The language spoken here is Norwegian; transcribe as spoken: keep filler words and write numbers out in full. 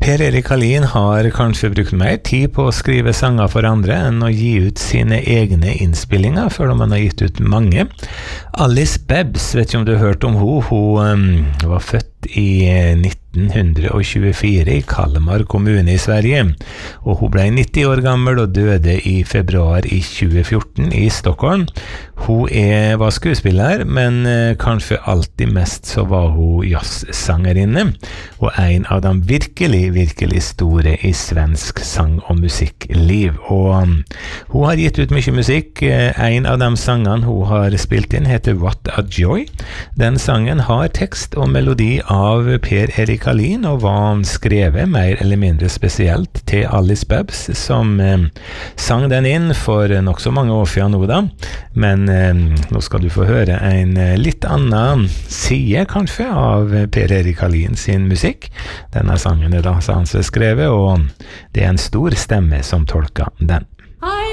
Per Erik Hallin har kanskje brukt mer tid på å skrive sanger for andre enn å gi ut sine egne innspillinger, før man har gitt ut mange. Alice Babs, vet ikke om du har hørt om hun, hun um, var født i nitten tjuefire i Kalmar kommune i Sverige, og hun ble nitti år gammel og døde i februar i tjue fjorten i Stockholm. Hun er, var skuespiller, men eh, kanskje alltid mest så var hun jazzsangerinne, og en av de virkelig, virkelig store i svensk sang- og musikkliv. Og um, hun har gitt ut mye musikk. En av de sangene hun har spilt inn heter What a Joy. Den sangen har tekst og melodi av Per Erik Hallin, og var skrevet mer eller mindre spesielt til Alice Babs, som eh, sang den inn for nok så mange år siden nå da. Men eh, nå skal du få høre en litt annen side kanskje av Per Erik Hallin sin musikk. Denne sangen er da hans skrevet, og det er en stor stemme som tolker den. I